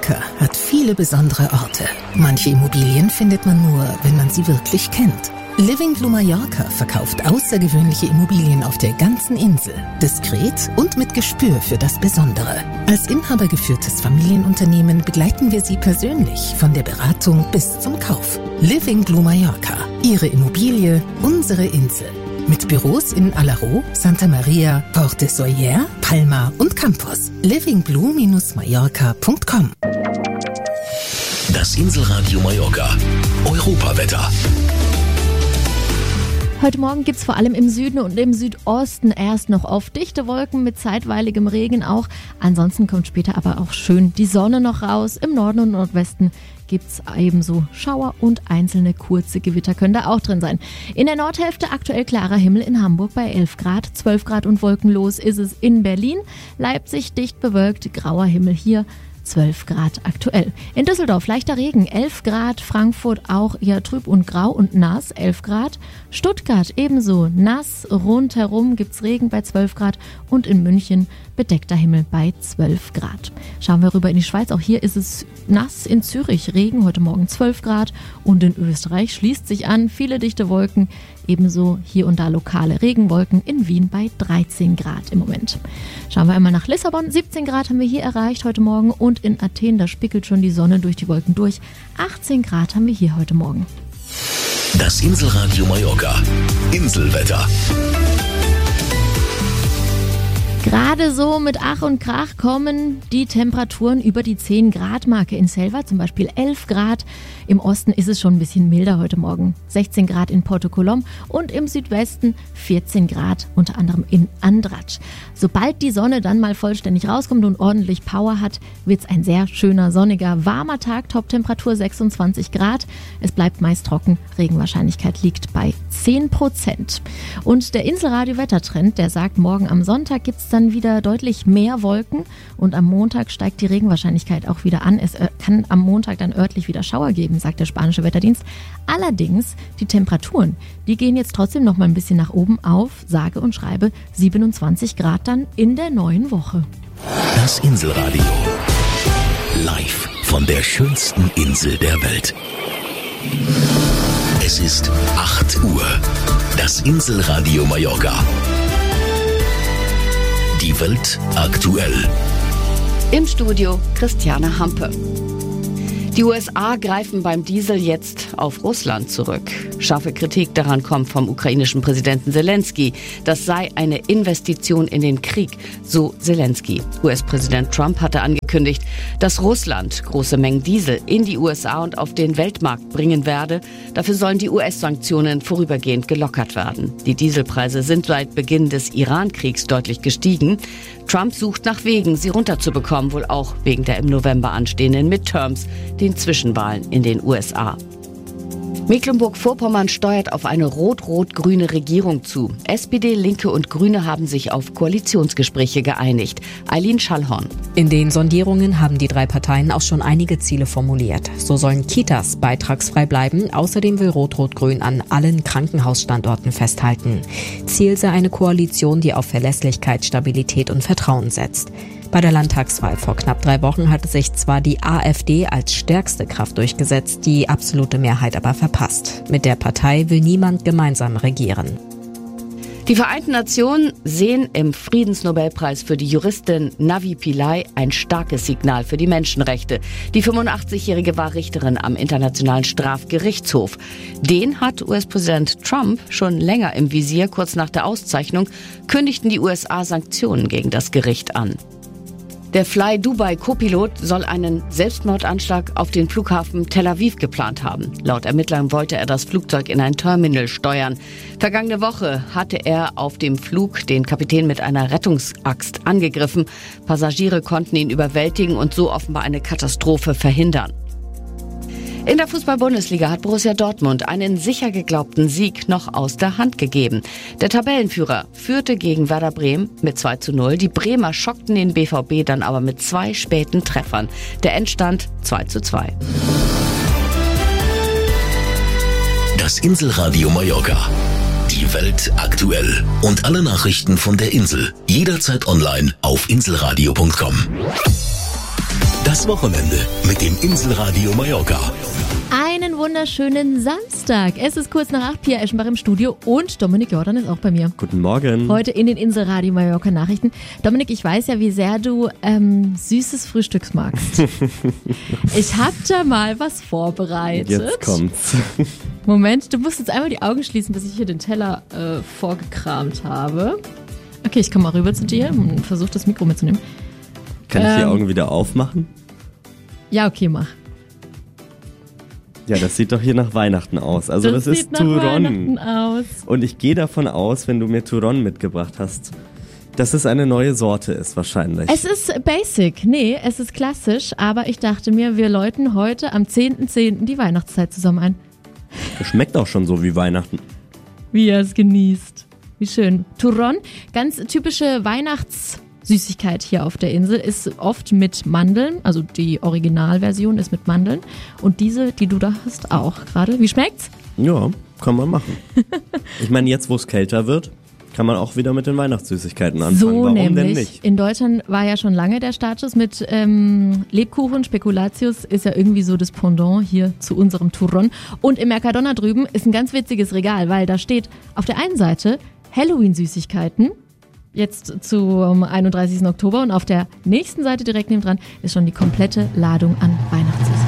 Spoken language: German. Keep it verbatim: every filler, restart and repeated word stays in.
Mallorca hat viele besondere Orte. Manche Immobilien findet man nur, wenn man sie wirklich kennt. Living Blue Mallorca verkauft außergewöhnliche Immobilien auf der ganzen Insel. Diskret und mit Gespür für das Besondere. Als inhabergeführtes Familienunternehmen begleiten wir Sie persönlich von der Beratung bis zum Kauf. Living Blue Mallorca. Ihre Immobilie, unsere Insel. Mit Büros in Alaró, Santa Maria, Porte Soyer, Palma und Campos. living blue Bindestrich mallorca punkt com. Das Inselradio Mallorca. Europawetter. Heute Morgen gibt es vor allem im Süden und im Südosten erst noch oft dichte Wolken mit zeitweiligem Regen auch. Ansonsten kommt später aber auch schön die Sonne noch raus. Im Norden und Nordwesten gibt es ebenso Schauer und einzelne kurze Gewitter können da auch drin sein. In der Nordhälfte aktuell klarer Himmel in Hamburg bei elf Grad. zwölf Grad und wolkenlos ist es in Berlin. Leipzig dicht bewölkt, grauer Himmel hier. zwölf Grad aktuell. In Düsseldorf leichter Regen, elf Grad. Frankfurt auch eher trüb und grau und nass, elf Grad. Stuttgart ebenso nass, rundherum gibt's Regen bei zwölf Grad und in München bedeckter Himmel bei zwölf Grad. Schauen wir rüber in die Schweiz, auch hier ist es nass. In Zürich Regen, heute Morgen zwölf Grad und in Österreich schließt sich an, viele dichte Wolken, ebenso hier und da lokale Regenwolken, in Wien bei dreizehn Grad im Moment. Schauen wir einmal nach Lissabon, siebzehn Grad haben wir hier erreicht heute Morgen und in Athen, da spickelt schon die Sonne durch die Wolken durch, achtzehn Grad haben wir hier heute Morgen. Das Inselradio Mallorca. Inselwetter. Gerade so mit Ach und Krach kommen die Temperaturen über die zehn Grad Marke in Selva, zum Beispiel elf Grad. Im Osten ist es schon ein bisschen milder heute Morgen. sechzehn Grad in Porto Colom und im Südwesten vierzehn Grad, unter anderem in Andratx. Sobald die Sonne dann mal vollständig rauskommt und ordentlich Power hat, wird es ein sehr schöner, sonniger, warmer Tag. Toptemperatur sechsundzwanzig Grad. Es bleibt meist trocken. Regenwahrscheinlichkeit liegt bei zehn Prozent. Und der Inselradio-Wettertrend, der sagt, morgen am Sonntag gibt es dann wieder deutlich mehr Wolken und am Montag steigt die Regenwahrscheinlichkeit auch wieder an. Es kann am Montag dann örtlich wieder Schauer geben, sagt der spanische Wetterdienst. Allerdings, die Temperaturen, die gehen jetzt trotzdem noch mal ein bisschen nach oben auf, sage und schreibe siebenundzwanzig Grad dann in der neuen Woche. Das Inselradio. Live von der schönsten Insel der Welt. Es ist acht Uhr. Das Inselradio Mallorca. Die Welt aktuell. Im Studio Christiane Hampe. Die U S A greifen beim Diesel jetzt auf Russland zurück. Scharfe Kritik daran kommt vom ukrainischen Präsidenten Zelensky. Das sei eine Investition in den Krieg, so Zelensky. U S-Präsident Trump hatte angekündigt, dass Russland große Mengen Diesel in die U S A und auf den Weltmarkt bringen werde. Dafür sollen die U S-Sanktionen vorübergehend gelockert werden. Die Dieselpreise sind seit Beginn des Iran-Kriegs deutlich gestiegen. Trump sucht nach Wegen, sie runterzubekommen, wohl auch wegen der im November anstehenden Midterms, den Zwischenwahlen in den U S A. Mecklenburg-Vorpommern steuert auf eine rot-rot-grüne Regierung zu. S P D, Linke und Grüne haben sich auf Koalitionsgespräche geeinigt. Eileen Schallhorn. In den Sondierungen haben die drei Parteien auch schon einige Ziele formuliert. So sollen Kitas beitragsfrei bleiben. Außerdem will Rot-Rot-Grün an allen Krankenhausstandorten festhalten. Ziel sei eine Koalition, die auf Verlässlichkeit, Stabilität und Vertrauen setzt. Bei der Landtagswahl vor knapp drei Wochen hatte sich zwar die AfD als stärkste Kraft durchgesetzt, die absolute Mehrheit aber verpasst. Mit der Partei will niemand gemeinsam regieren. Die Vereinten Nationen sehen im Friedensnobelpreis für die Juristin Navi Pillay ein starkes Signal für die Menschenrechte. Die fünfundachtzigjährige war Richterin am Internationalen Strafgerichtshof. Den hat U S-Präsident Trump schon länger im Visier. Kurz nach der Auszeichnung kündigten die U S A Sanktionen gegen das Gericht an. Der Fly Dubai-Copilot soll einen Selbstmordanschlag auf den Flughafen Tel Aviv geplant haben. Laut Ermittlern wollte er das Flugzeug in ein Terminal steuern. Vergangene Woche hatte er auf dem Flug den Kapitän mit einer Rettungsaxt angegriffen. Passagiere konnten ihn überwältigen und so offenbar eine Katastrophe verhindern. In der Fußball-Bundesliga hat Borussia Dortmund einen sicher geglaubten Sieg noch aus der Hand gegeben. Der Tabellenführer führte gegen Werder Bremen mit zwei zu null. Die Bremer schockten den B V B dann aber mit zwei späten Treffern. Der Endstand zwei zu zwei. Das Inselradio Mallorca. Die Welt aktuell. Und alle Nachrichten von der Insel. Jederzeit online auf inselradio punkt com. Das Wochenende mit dem Inselradio Mallorca. Einen wunderschönen Samstag. Es ist kurz nach acht, Pia Eschenbach im Studio und Dominik Jordan ist auch bei mir. Guten Morgen. Heute in den Inselradio Mallorca Nachrichten. Dominik, ich weiß ja, wie sehr du ähm, süßes Frühstücks magst. Ich hab da mal was vorbereitet. Jetzt kommt's. Moment, du musst jetzt einmal die Augen schließen, bis ich hier den Teller äh, vorgekramt habe. Okay, ich komme mal rüber zu dir und versuche das Mikro mitzunehmen. Kann ich die Ähm, Augen wieder aufmachen? Ja, okay, mach. Ja, das sieht doch hier nach Weihnachten aus. Also das, das ist sieht nach Weihnachten Turon. aus. Und ich gehe davon aus, wenn du mir Turon mitgebracht hast, dass es eine neue Sorte ist wahrscheinlich. Es ist basic, nee, es ist klassisch, aber ich dachte mir, wir läuten heute am zehnten zehnten die Weihnachtszeit zusammen ein. Es schmeckt auch schon so wie Weihnachten. Wie er es genießt. Wie schön. Turon, ganz typische Weihnachtssüßigkeit hier auf der Insel, ist oft mit Mandeln, also die Originalversion ist mit Mandeln und diese, die du da hast, auch gerade. Wie schmeckt's? Ja, kann man machen. Ich meine, jetzt wo es kälter wird, kann man auch wieder mit den Weihnachtssüßigkeiten anfangen. So Warum nämlich. denn nicht? In Deutschland war ja schon lange der Status mit ähm, Lebkuchen, Spekulatius ist ja irgendwie so das Pendant hier zu unserem Turon. Und im Mercadona drüben ist ein ganz witziges Regal, weil da steht auf der einen Seite Halloween-Süßigkeiten, jetzt zum einunddreißigsten Oktober und auf der nächsten Seite direkt nebendran ist schon die komplette Ladung an Weihnachtssüßigkeiten.